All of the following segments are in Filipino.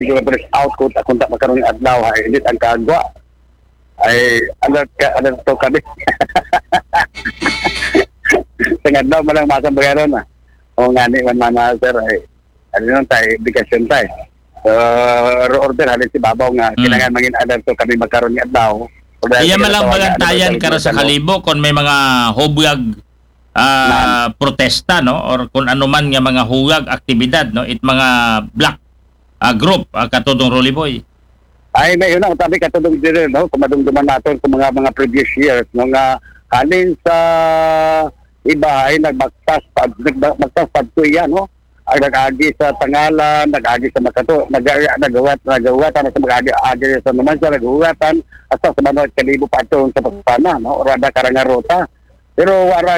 siguro press out ko kunta magkaroon ng adlaw ay init ang kagwa ay alert to kami. Tengah daw malang masang bayaran na. O ngani man mana sir ay ano nung tayo, indikasyon tayo. Order halin si Babaw nga kailangan mangin alert to kami magkaroon ng adlaw. Iya malang magantayan kara sa kalibo kung may mga hubyag protesta no or kung ano man nga mga hugag aktibidad no it mga black group katudong Rolly Boy. Ay may yun ang tabi katudong din no kumadungduman natin kung mga previous years no nga halin sa iba ay nagmagtas pagtuya no ang nag-agi sa Tangalan, nag-agi sa Makato, nagawatan sa mag-agi sa Numancia, nagawatan at sa Manod Kalibo pa ito sa Pagpana, no? O rada karangarota. Pero wala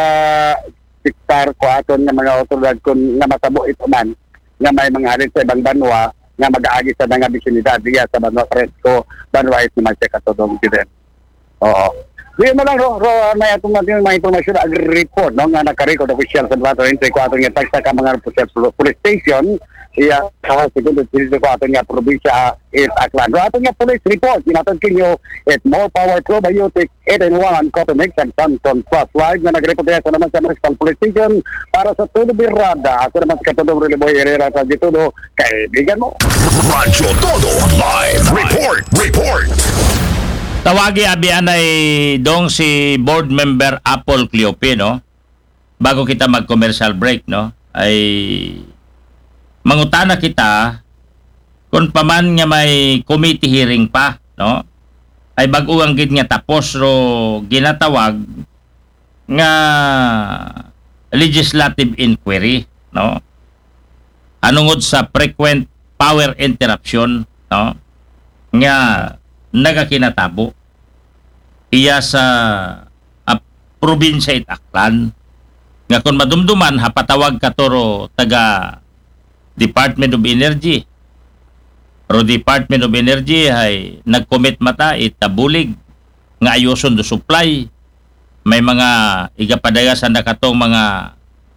siktar ko aton ng mga otoridad kung nga matabo ito man, nga may mga halin sa ibang banwa, nga mag-agi sa mga bisinidad diya sa Banwa Fresco, Banwa is naman siya katodong din. Oo. Di mo lang may atong mga informasyon report no nga naka-record official sa 24 nga tagsa ka mga police station iya sa segundo dito ko aton nga probinsya it Aklan. Aton nga police report ginaton kinyo it more power probiotic 8-in-1 Cotonex and Santon Plus live nga nag-report sa naman sa Municipal Police Station para sa Todo Birrada. Ako naman sa Katodong Rolly Boy Herrera sa dito kaibigan mo. Radyo Todo live report. Tawagi abi anay dong si board member Apple Cleope no. Bago kita mag-commercial break no ay mangutana kita kung paman nga may committee hearing pa no ay baguang gid nga tapos ro ginatawag nga legislative inquiry no anungod sa frequent power interruption no nga nagakinatabo iya sa probinsya it Aklan nga kung madumduman hapatawag katoro taga Department of Energy pero Department of Energy ay nagcommit mata itabulig nga ayoson do supply may mga igapadayasan na katong mga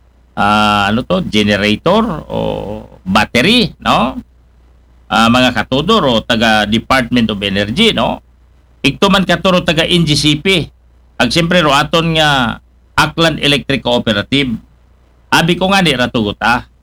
generator o battery no mga katudor o taga Department of Energy no ikto man katuro taga NGCP ag siyempre ro aton nga Aklan Electric Cooperative abi ko nga ni ratugot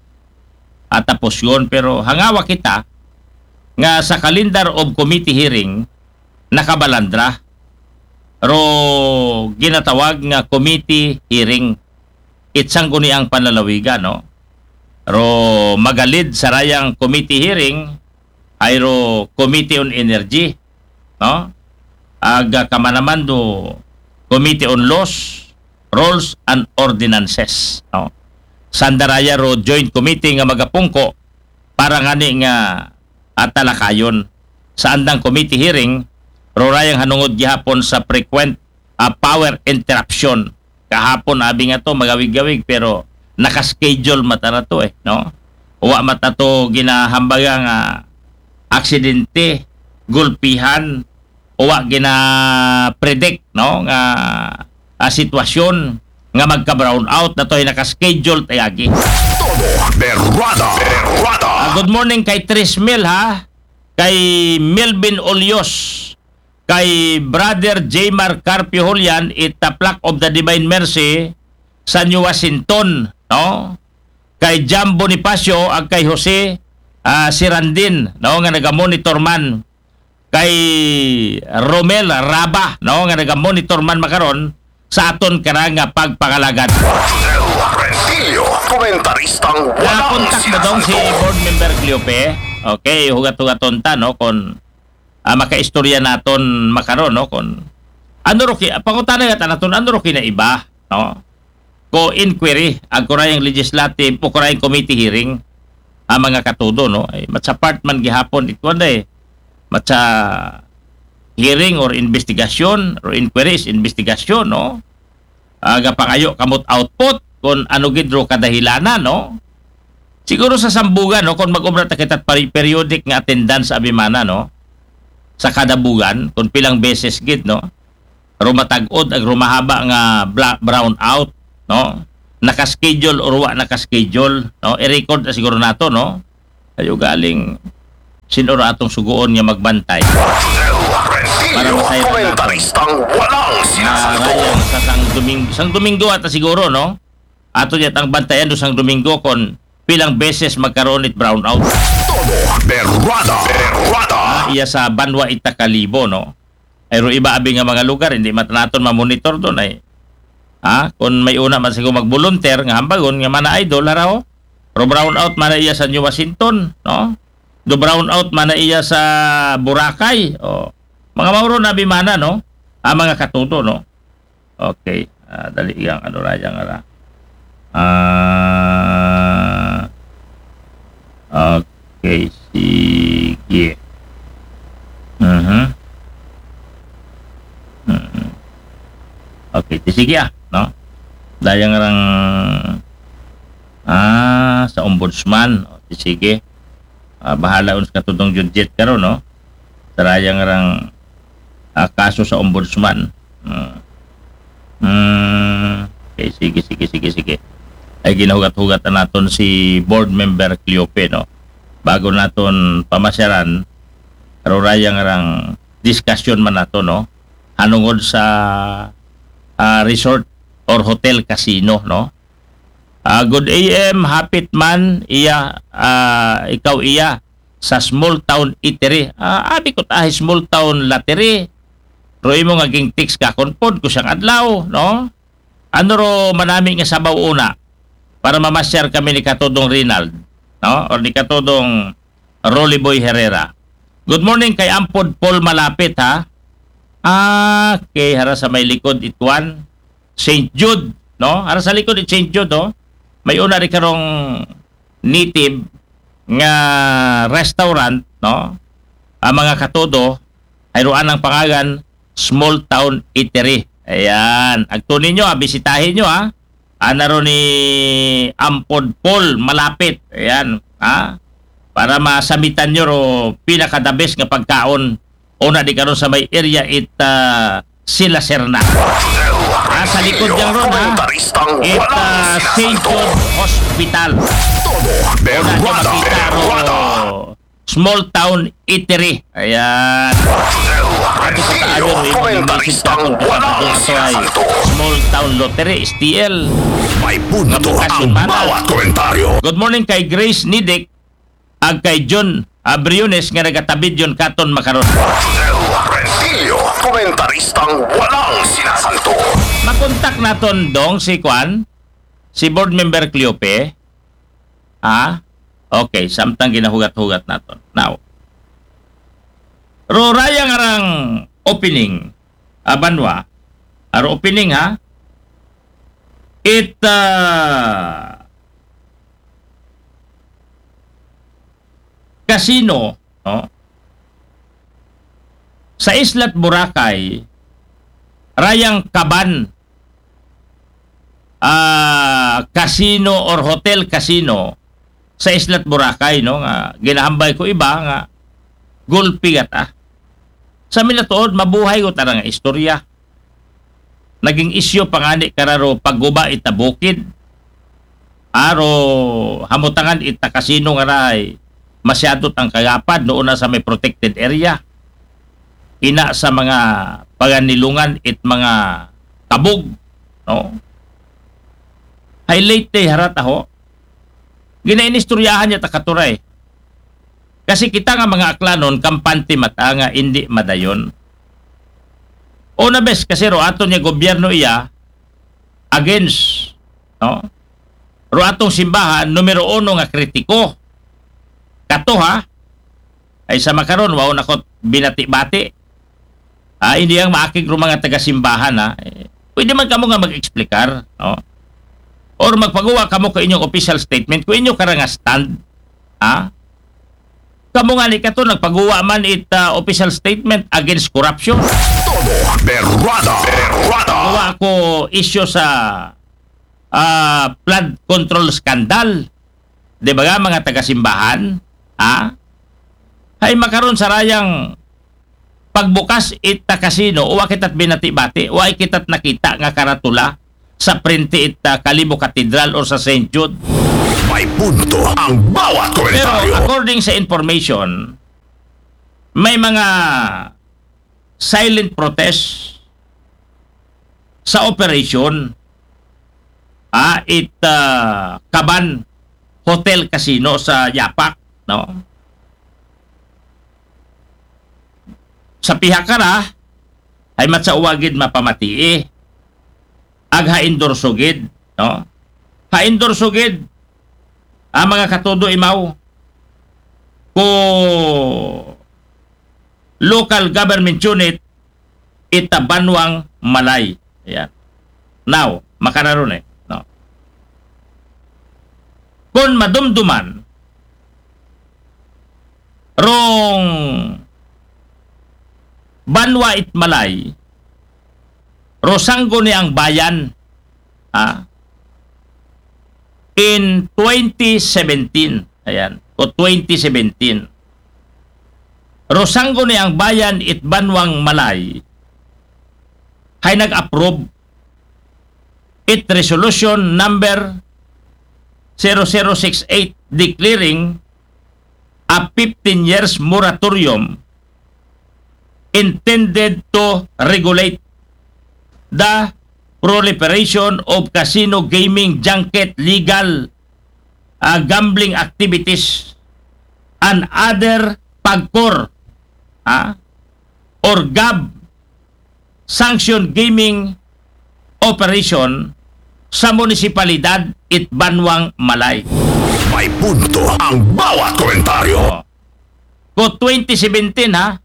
at tapos yun pero hangawa kita nga sa calendar of committee hearing nakabalandra ro ginatawag nga committee hearing itsang kuni ang panlalawigan no ro magalid sa rayang committee hearing ayro Committee on Energy no aga kamanaman do Committee on Laws, Rules and Ordinances no sandaraya ro joint committee nga magapungko para ngani nga atalakayon sa andang committee hearing ro rayang hanungod gihapon sa frequent power interruption kahapon abi nga to magawig-gawig pero naka-schedule mata na to no wa mata to ginahambaga nga aksidente, gulpihan, uwa gina-predict no nga sitwasyon nga magka-brown out na to ay naka-schedule tayagi. Todo Berrada. Good morning kay Trismel kay Melvin Olios, kay Brother Jaymar Carpio Julian Plaque of the Divine Mercy sa New Washington no kay Jam Bonifacio ag kay Jose Sirandin no nga naga-monitor man kay Romel Raba no nga naga-monitor man makaron sa aton karang nga pagpangalagad. Komentaristang Nakontak mo dong si board member Cleope. Okay, hugat-hugaton ta no kon makaistorya naton makaron no kon ano ro pangutana nga naton ano ro kina iba no ko inquiry ag kurayang legislative o kurayang committee hearing ang mga katudo no ay matsa part man gihapon ito matsa hearing or investigation or inquiries investigation no aga pangayo kamot output kung ano gidro kadahilanan no siguro sa sambugan no kung mag-obra ta kita periodic nga attendance abimana no sa kada bugan kung pilang beses gid no rumatag-od ag rumahaba nga brown out no naka-schedule or wa naka-schedule no i-record na siguro nato no ayo galing sino ra atong suguon nga magbantay para masayran natin. Komentaristang walang Na sinasanto. rayang sang Domingo ata siguro, no? Ato yat ang bantayan do sang Domingo kon pilang beses magkaroon it brownout. Todo Berrada. Iya sa Banwa Itakalibo, no? Pero iba abi nga mga lugar hindi matanaton ma-monitor doon ay. Kung may una man siguro mag-volunteer nga hambagon nga mana idol araw. Pero brownout man na iya sa New Washington, no? Do brownout man na iya sa Boracay. Mga mauro na bimana, no? Mga katuto, no? Okay. Dali yang ano ra yang ara. Okay, sige. Okay, sige no? Dayang rang sa ombudsman, sige. Bahala uns katutong judget karon, no? Sarayang rang kaso sa ombudsman. Okay, sige. Ay ginahugat-hugatan naton si board member Cleope, no? Bago naton pamasyaran, rayang rang discussion man nato, no? Hanungod sa resort or hotel casino, no? Good AM, hapit man iya ikaw iya sa small town eatery. Abi ko tahi small town lattery. Pero imo nga ging text ka konpod ko siyang adlaw, no? Ano ro manami nga sabaw una para mamasyar kami ni Katodong Rinald, no? Or ni Katodong Rolly Boy Herrera. Good morning kay Ampod Paul Malapit, ha? Kay hara sa may likod ituan St. Jude, no? Hara sa likod it St. Jude, oh. May una rin karong native nga restaurant, no? Ang mga katodo ay ruan ang pangalan Small Town Eatery. Ayan. Agtunin nyo, bisitahin nyo, ha? Anaro ni Ampod Paul Malapit. Ayan, ha? Para masamitan nyo ro pinaka-the best nga pagkaon. Una di karon sa may area Sila Serna. Sa likod niyang ron, ha? St. Jude Hospital. Una nyo makita ro Small Town Eatery. Ayan. Ano sa tayo ro yung message ka kung ito ay Small Town Lottery, STL. May punto ang bawat komentaryo. Good morning kay Grace Nidik ag kay John Briones nga nagatabid yun katon makaron. Komentaristang walang sinasanto. Makontak naton dong si Kwan, si board member Cleope. Okay, samtang ginahugat-hugat naton. Now, roraya nga rang opening, Banwa, aro opening, ha? Casino, no? Sa Islat Boracay, rayang kaban, casino or hotel casino sa Islat Boracay, no? Nga ginahambay ko iba nga gulpi ata. Sa minatuod mabuhay ko tarang istorya. Naging isyo pangani kararo pagguba ita bukid. Aro hamutangan ita casino nga ray masyado tang kagapad noon na sa may protected area. Ina sa mga paganilungan it mga kabog, no? Highlight day harat aho. Ginainistoryahan niya takaturay. Kasi kita nga mga aklanon kampante mata nga hindi madayon. Una bes kasi ro aton niya gobyerno iya against, no? Ro atong simbahan numero 1 nga kritiko. Kato, ha? Ay sa makaron wow nakot binati-bati. Hindi ang maakig ro mga taga-simbahan, ha? Pwede man kamo nga mag-explikar, no? Or magpagawa kamo ka inyong official statement kung inyo karang stand, ha? Kamo nga ni kato nagpagawa man official statement against corruption. Todo Berrada. Gawa ko issue sa flood control scandal. Di ba nga mga taga-simbahan, ha? Hay makaron sa rayang pagbukas ita casino, uwa kitat binati-bati, uwa kitat nakita nga karatula sa printe ita Kalibo Cathedral or sa St. Jude. May punto ang bawat Pero komentaryo. according sa information, may mga silent protest sa operation Kaban Hotel Casino sa Yapak, no? Sa pihakara ay matsauwagid mapamatii ag haindorsugid, no? Haindorsugid ang mga katudo imaw ko local government unit itabanwang Malay. Ayan. Now, makararon no? Kung madumduman rong Banwa it Malay, Rosanggo ni ang bayan in 2017. Ayan, o 2017. Rosanggo ni ang bayan it Banwang Malay ay nag-approve it resolution number 0068 declaring a 15 years moratorium intended to regulate the proliferation of casino gaming, junket, legal gambling activities and other PAGCOR or GAB sanctioned gaming operation sa munisipalidad it Banwang Malay. May punto ang bawat komentaryo. Ko 2017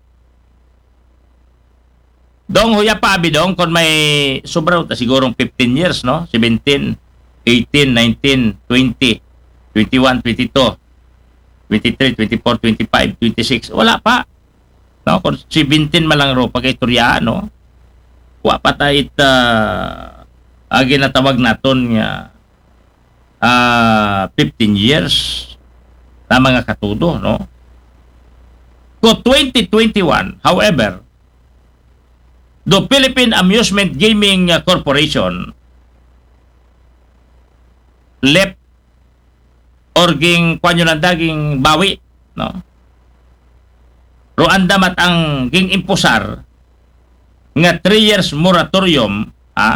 Dong huya pa abi dong kung may sobra ta sigurong 15 years no, 17, 18, 19, 20, 21, 22, 23, 24, 25, 26, wala pa. No, kung 17 malang ro pagkaitorya no. Wa pa ta ginatawag naton nga 15 years na mga katudo no. Ko 2021, however, the Philippine Amusement Gaming Corporation left or ging kwanyo ng daging bawi no ro andamat ang ging impusar nga 3 years moratorium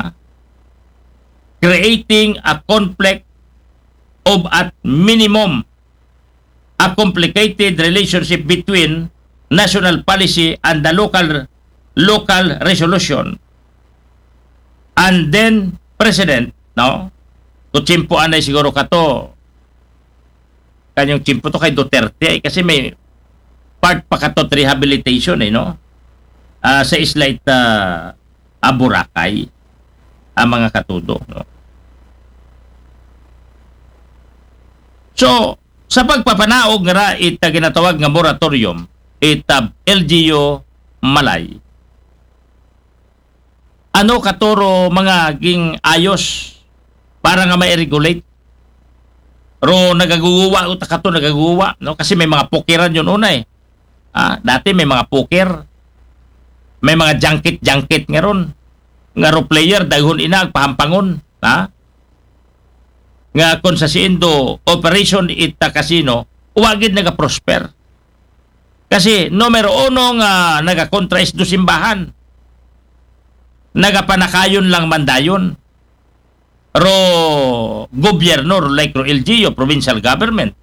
creating a conflict of at minimum a complicated relationship between national policy and the local resolution. And then president no kutsimpo anay siguro kato kanyang chimpo to kay Duterte kasi may part pa kato rehabilitation no sa islight Boracay ang mga katudo no. So sa pagpapanaog nga ita ginatawag nga moratorium LGU Malay, ano katuro mga ging ayos para nga ma-regulate ro nagaguwa uta kato nagaguwa no kasi may mga pokeran yun unay dati may mga poker, may mga junket nga ron nga ro player daghon inag pahampangon nga kon sa siendo operation ita casino uwagid naga-prosper kasi numero uno nga naga-kontra is do simbahan nagapanakayon lang mandayon ro gobyerno like ro LGU provincial government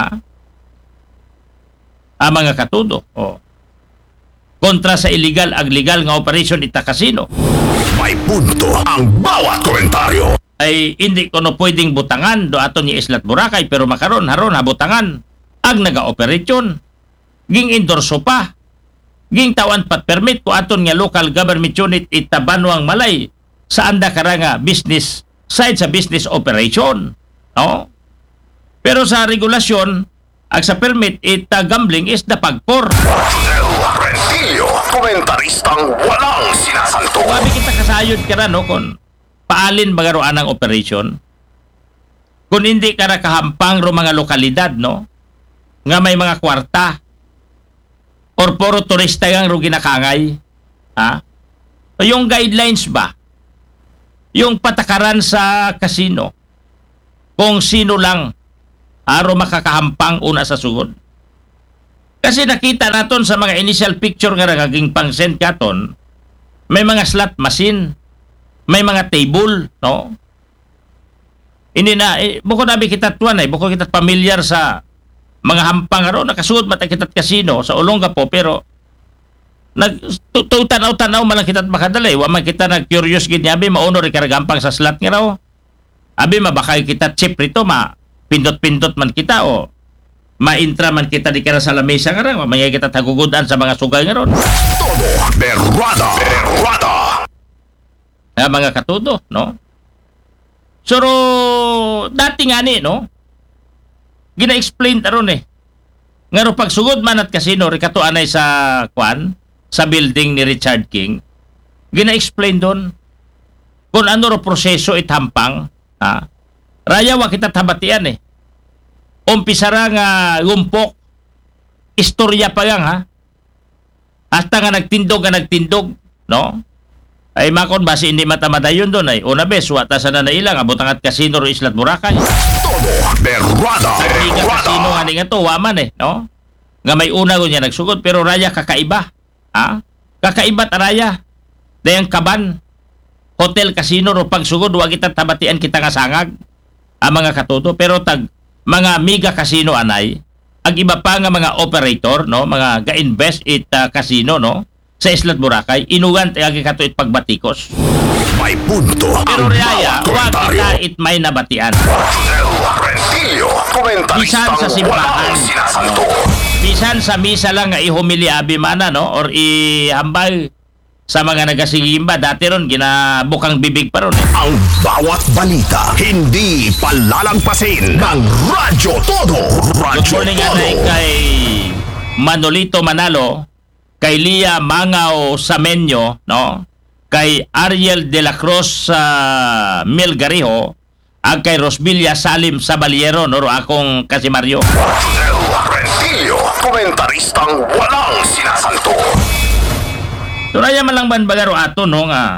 mga katudo kontra sa illegal ag legal nga operation ita casino. May punto ang bawat komentaryo. Ay hindi ko no pwedeng butangan do aton ni Islat Boracay pero makaron haron butangan ag naga-operasyon ging endorso pa ging tawan pat permit ko aton nga local government unit ita Banwang Malay sa anda karanga business side sa business operation no pero sa regulasyon ag sa permit ita gambling is the PAGCOR. Rentilio, komentaristang walang sinasanto. Sabi kita kasayod ka na no kon paalin bagaro anang operation kung hindi ka na kahampang ro mga lokalidad no nga may mga kwarta or puro turista yang ro ginakangay yung guidelines ba yung patakaran sa casino kung sino lang aro makakahampang una sa sugod Kasi nakita naton sa mga initial picture nga naging pang-send katon, may mga slot machine, may mga table, no? Hindi na, bukod nabi kita tuwan bukod kita familiar sa mga hampang aro, nakasuot mata kita kasino sa Olongapo, pero tanaw-tanaw man lang kita makadali, wa man kita nag-curious gid abi mauno ri karagampang sa slot nga raw. Abi mabakay kita chip rito, pindot-pindot man kita o ma-intra man kita di kara sa lamesa nga raw, may kita tagugudan sa mga sugay nga ron. Todo berwada. Mga katudo, no? Pero dati nga ni, no? Gina-explain taron Nga ro pagsugod man at kasino ri kato anay sa sa building ni Richard King. Gina-explain doon kung ano ro proseso itampang, ha? Raya wa kita tabatian Umpisa ra nga gumpok, istorya pa yang, ha? Hasta nga nagtindog, no? Ay makon basi hindi matamadayon doon una bes wata sana na ilang abot ang at kasino ro Islat Boracay. Todo berwada. Nagriga kasino nga nga to waman no? Nga may una ko niya nagsugod pero raya kakaiba. Ha? Kakaiba taraya. Dayang kaban. Hotel kasino ro pagsugod wa kita tabatian kita nga sangag. Ang mga katuto pero tag mga mega kasino anay. Ang iba pa nga mga operator no, mga ga-invest it kasino no sa Islat Boracay, inugan tayo kato it pagbatikos. May punto Pero ang raya, bawat wag komentaryo. kita it may nabatian. Rentilio, Bisan sa komentaristang simbahan. walang sinasanto. Bisan sa misa lang nga ihumili abi mana no or ihambal sa mga nagasigimba dati ron ginabukang bibig pa ron Ang bawat balita, hindi palalampasin ng Radyo Todo. Good Radyo morning Todo. anay kay Manolito Manalo, kay Lia Mangao Samenyo, no? Kay Ariel de la Cruz Melgariho, ag kay Rosbilia Salim Sabaliero, no? Akong kasi Mario. Rentilio, komentaristang walang sinasanto. Turaya man lang banbagaro ato, no? Nga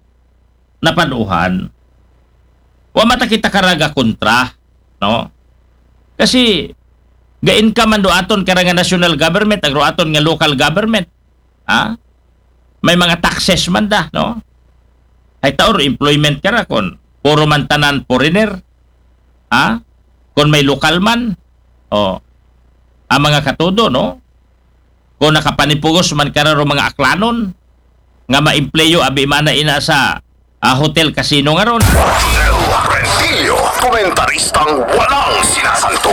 napaduhan. Wa mata kita karaga kontra, no? Kasi gain ka man do aton karanga national government, agro aton nga local government. Ha? May mga taxes man da, no? Ay taor employment kara kon puro man tanan foreigner. Ha? Kon may lokal man. O ang mga katudo, no? Kung nakapanipugos man kara ro mga aklanon nga maempleyo abi mana ina sa hotel casino nga ron. Rentilio, komentaristang walang sinasanto.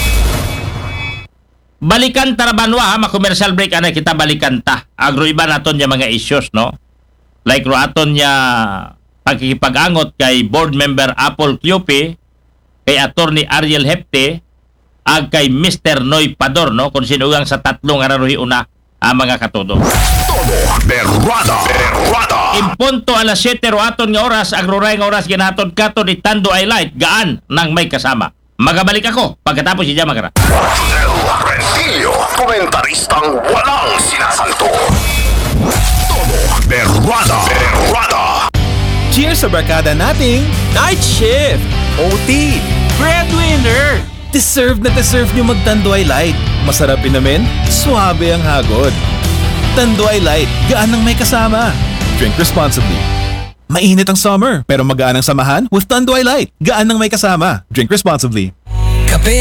Balikan tarabanwa ma-commercial break ana kita balikan ta. Agro iba naton yung mga issues no. Like ro aton nya pagkikipag-angot kay board member Apple QP, kay attorney Ariel Hepte, ag kay Mr. Noy Pador no kung sinugang sa tatlong araruhi una ang mga katudo. Todo berwada. Impunto alas 7 ro aton nga oras agroray nga oras ginaton katon ni Tando Highlight gaan nang may kasama. Magabalik ako pagkatapos si Jamakara. Rentilio, komentaristang walang sinasanto. Todo berwada. Cheers sa barkada nating Night Shift, OT, Breadwinner! Deserve na deserve nyo mag-Tanduay Light. Masarap inamin, suabe ang hagod. Tanduay Light, gaan ng may kasama. Drink responsibly. Mainit ang summer, pero magaan ang samahan with Tanduay Light. Gaan ng may kasama. Drink responsibly. Kape